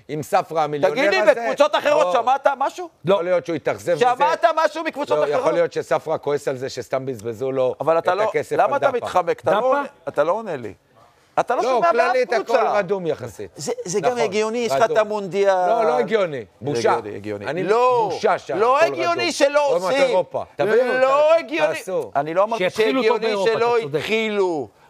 עם ספרה המיליונר הזה. תגיד לי, בקבוצות אחרות שמעת משהו? לא. יכול להיות שהוא יתאכזב מזה. שמעת משהו מקבוצות אחרות? יכול להיות שספרה כועס על זה שסתם בזבזו לו את הכסף על דאפה. למה אתה מתחמק? אתה לא עונה לי. אתה לא שומע באף קבוצה. לא, כללית הכל רדום יחסית. זה גם הגיוני, יש לך את המונדיאל. לא הגיוני. בושה. אני בושה שם. לא הגיוני שלא עושים. תביאו, לא הגיוני. תעשו. אני לא אמרתי שהגיוני שלא התחילו.